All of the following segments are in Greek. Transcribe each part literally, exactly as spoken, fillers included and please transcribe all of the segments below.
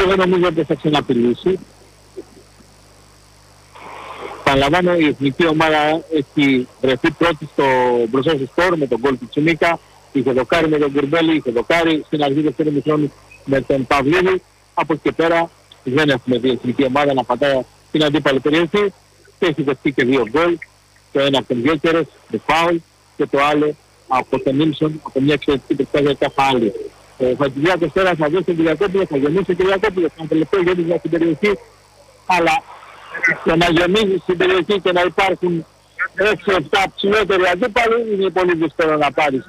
και δεν νομίζω ότι θα ξαναπηλήσει. Παραλαμβάνω, η εθνική ομάδα έχει βρεθεί πρώτη στο μπροστά στο σκορ με τον γκολ του Τσιμίκα. Είχε δοκάρει με τον Κουρμπέλη, είχε δοκάρει στην αρχή του δεύτερου χρόνου με τον Παυλίδη. Από εκεί και πέρα δεν έχουμε δει η εθνική ομάδα να πατάει στην αντίπαλη περιοχή και έχει δεχτεί και δύο γκολ. Το ένα από τον Γιώκερες, το φάουλ, και το άλλο από τον Νίλσον, από μια εξαιρετική προσπάθεια κάθε άλλη. Ο Χατζηδιάκος τώρα θα δώσει τον Κυριακόπουλο, θα γεμίσει τον Κυριακόπουλο, θα τελευταίο γέμισμα στην περιοχή, αλλά το να γεμίσει στην περιοχή και να υπάρχουν έξι επτά ψηλότεροι αντίπαλοι είναι πολύ δύσκολο να πάρεις.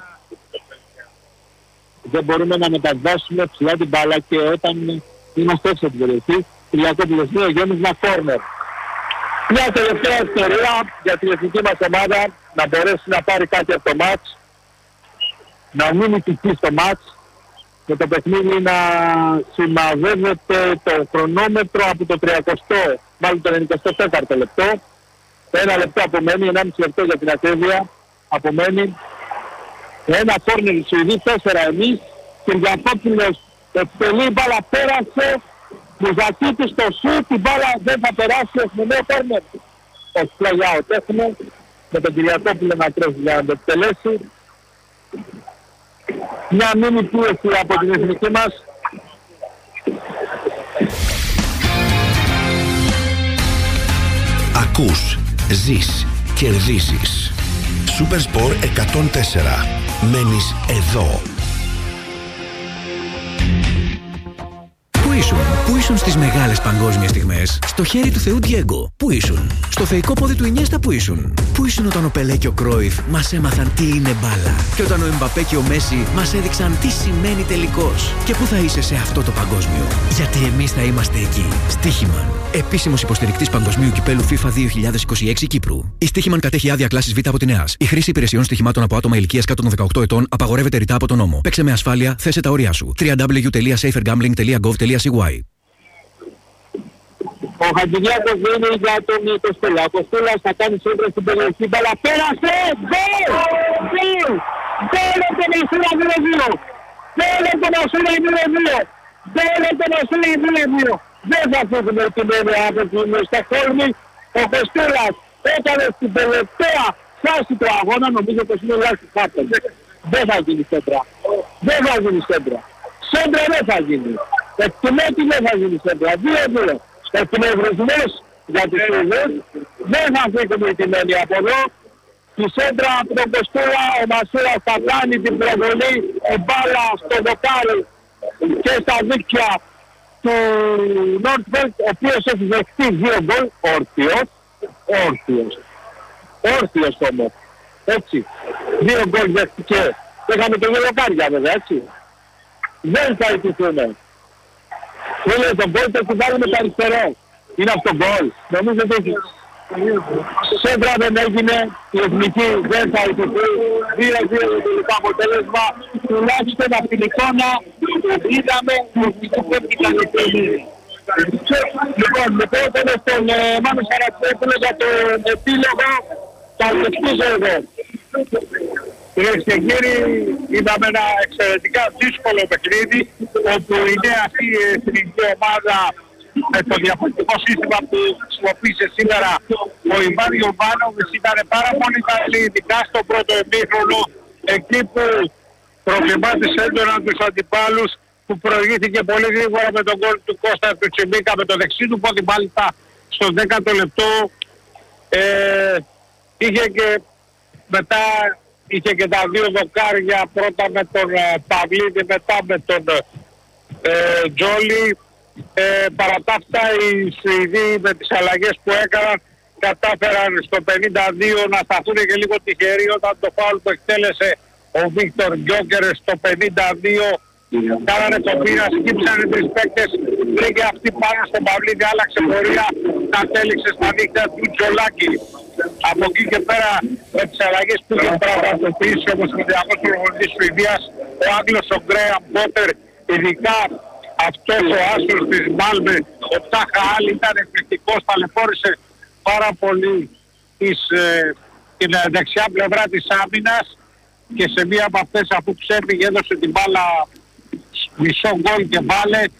Δεν μπορούμε να μεταβάσουμε ψηλά την μπάλα και όταν είμαστε έξω από την περιοχή. Κυριακόπουλος νέο γέμισμα κόρνερ. Μια τελευταία ευκαιρία για την εθνική μας ομάδα να μπορέσει να πάρει κάτι από το μάτς, να μείνει τυχή στο μάτς, με το παιχνίδι να σημαδεύεται το χρονόμετρο από το τριακοστό, μάλλον το ενενηκοστό τέταρτο λεπτό. Ένα λεπτό απομένει, ενάμιση λεπτό για την ακρίβεια απομένει. Ένα κόρνερ η Σουηδή, τέσσερα εμείς. Κυριακόπουλος εκτελεί, η μπάλα πέρασε. Μουζακίτης στο σουτ, η μπάλα δεν θα περάσει στο νέο κόρνερ. Ο Σλαγιάο τέχνε, με τον Κυριακόπουλο να τρέχει για να το εκτελέσει. Μια μήνυ πίεση από την εθνική μας. Ακούς, ζεις, κερδίζεις. Supersport εκατόν τέσσερα. Μένεις εδώ. Πού ήσουν, πού ήσουν στις μεγάλες παγκόσμιες στιγμές? Στο χέρι του Θεού Διέγκο. Πού ήσουν? Στο θεϊκό πόδι του Ινιέστα που ήσουν? Πού ήσουν όταν ο Πελέ και ο Κρόιφ μας έμαθαν τι είναι μπάλα? Και όταν ο Εμπαπέ και ο Μέση μας έδειξαν τι σημαίνει τελικός? Και πού θα είσαι σε αυτό το παγκόσμιο? Γιατί εμείς θα είμαστε εκεί. Στίχημαν. Επίσημος υποστηρικτής Παγκοσμίου Κυπέλου FIFA δύο χιλιάδες είκοσι έξι Κύπρου. Η Στίχημαν κατέχει άδεια κλάσης Β από την ΕΑΣ. Η χρήση υπηρεσιών στοιχημάτων από άτομα ηλικίας κάτω των δεκαοκτώ ετών απαγορεύεται ρητά από τον νόμο. Παίξε με ασφάλεια, θέσε τα όρια σου. double-u double-u double-u τελεία safer gambling τελεία gov τελεία c y. Ο Χατζηδιάκος δίνει για τον Κοστέλα. Ο Κοστέλας θα κάνει σέντρα στην περιοχή. Μπαλά πέρασε! Γκολ! Γκολ! Θέλετε να σου είναι δύο δύο! Θέλετε να σου είναι δύο δύο! Θέλετε να σου είναι δύο δύο! Δεν θα φύγουμε την έννοια από την Στοκχόλμη. Ο Κοστέλας έκανε στην τελευταία φάση του αγώνα, νομίζω πως είναι λάθος χάπτος. Δεν θα γίνει σέντρα. Δεν θα γίνει σέντρα. Σέντρα δεν θα γίνει. Εκτιμέτη δεν θα γίνει σέντρα. Δύο δύο. Εκνευρισμένος για τους Σουηδούς, δεν θα φύγουμε την έννοια από εδώ. Τη σέντρα από τον Κοστούλα, ο Μασούρας θα κάνει την προβολή, η μπάλα στο δοκάρι και στα δίκτυα του Νόρτφελτ, ο οποίος έχει δεχτεί δύο γκολ, όρθιος, όρθιος, όρθιος όμως, έτσι, δύο γκολ δεχτήκε, είχαμε και δύο δοκάρια βέβαια, έτσι, δεν θα ιτηθούμε. Φίλε, τον γκολ το έχει βάλει με το αριστερό. Είναι αυτό το γκολ. Νομίζω ότι σέντρα δεν έγινε, η εθνική δεν θα ιτηθεί. δύο δύο το τελικό αποτέλεσμα. Τουλάχιστον από την εικόνα είδαμε η εθνική πρέπει να ιτηθεί. Λοιπόν, με πρώτον στον Μάνο Σαρατσέπουλο για τον επίλογο, θα ευχαριστήσω εγώ. Κυρίες και κύριοι, είδαμε ένα εξαιρετικά δύσκολο παιχνίδι, όπου η νέα αυτή η εθνική ομάδα με το διαφορετικό σύστημα που χρησιμοποίησε σήμερα ο Ιβάν Ιωβάνοβιτς ήταν πάρα πολύ καλή, ειδικά στο πρώτο εμίχρονο, εκεί που προβλημάτισε έντονα τους αντιπάλους, που προηγήθηκε πολύ γρήγορα με τον γκολ του Κώστα του Τσιμίκα με το δεξί του πόδι, μάλιστα στο δέκατο λεπτό. Ε, είχε και μετά είχε και τα δύο δοκάρια, πρώτα με τον ε, Παυλίδη, μετά με τον ε, Τζόλι. Ε, παρά τα αυτά οι Σουηδοί με τις αλλαγές που έκαναν κατάφεραν στο πενήντα δύο να σταθούν και λίγο τυχεροί όταν το φάουλ που εκτέλεσε ο Βίκτορ Γιόκερες στο πενήντα δύο κάνανε τον πείρα, σκύψανε τρεις παίκτες, βρήκε αυτή πάνω στον Παυλίδη, άλλαξε πορεία, κατέληξε στα δίκτυα του Τζολάκη. Από εκεί και πέρα με τις αλλαγές που είχε πραγματοποιήσει όπως ο διαγός προπονητής της Σουηδίας, ο Άγγλος ο Γκρέαμ Πότερ, ειδικά αυτός ο άστρος της Μάλμε, ο Τάχα Άλλη, ήταν εκπληκτικός, ταλαιπώρησε πάρα πολύ της, ε, την δεξιά πλευρά της άμυνας και σε μία από αυτές, αφού ξέφυγε, έδωσε την μπάλα μισό γκολ και βάλε.